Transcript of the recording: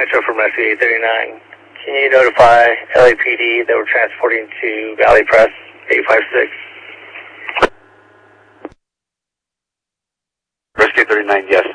Metro from Rescue 839. Can you notify LAPD that we're transporting to Valley Press 856? Rescue 39, yes.